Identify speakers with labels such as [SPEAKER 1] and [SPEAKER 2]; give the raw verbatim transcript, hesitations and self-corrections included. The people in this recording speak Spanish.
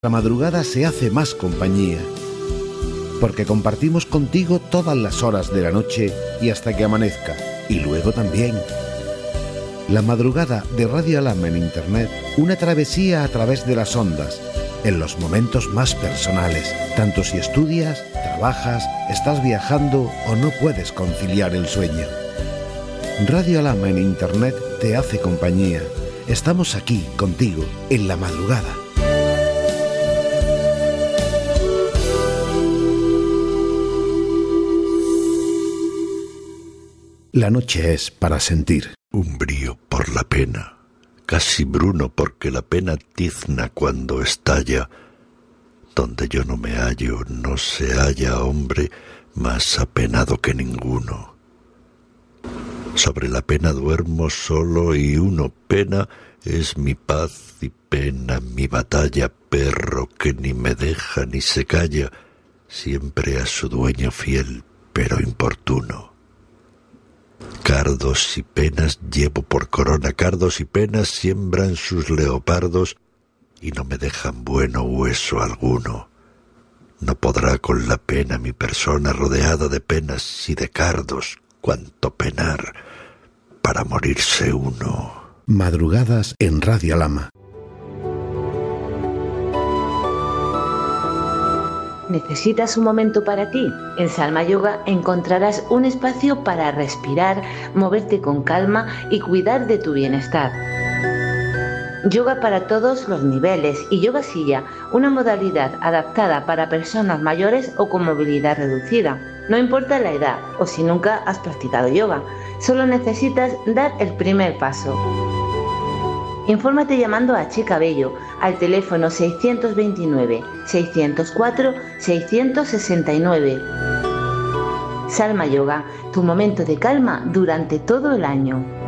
[SPEAKER 1] La madrugada se hace más compañía, porque compartimos contigo todas las horas de la noche y hasta que amanezca, y luego también. La madrugada de Radio Alhama en Internet, una travesía a través de las ondas, en los momentos más personales, tanto si estudias, trabajas, estás viajando o no puedes conciliar el sueño. Radio Alhama en Internet te hace compañía. Estamos aquí contigo en la madrugada. La noche es para sentir.
[SPEAKER 2] Umbrío por la pena, casi bruno porque la pena tizna cuando estalla. Donde yo no me hallo, no se halla hombre más apenado que ninguno. Sobre la pena duermo solo y uno pena es mi paz y pena, mi batalla, perro que ni me deja ni se calla, siempre a su dueño fiel, pero importuno. Cardos y penas llevo por corona, cardos y penas siembran sus leopardos y no me dejan bueno hueso alguno. No podrá con la pena mi persona rodeada de penas y de cardos, cuánto penar para morirse uno.
[SPEAKER 1] Madrugadas en Radio Alhama.
[SPEAKER 3] ¿Necesitas un momento para ti? En Salma Yoga encontrarás un espacio para respirar, moverte con calma y cuidar de tu bienestar. Yoga para todos los niveles y yoga silla, una modalidad adaptada para personas mayores o con movilidad reducida. No importa la edad o si nunca has practicado yoga, solo necesitas dar el primer paso. Infórmate llamando a Chica Bello al teléfono seiscientos veintinueve, seiscientos cuatro, seiscientos sesenta y nueve. Salma Yoga, tu momento de calma durante todo el año.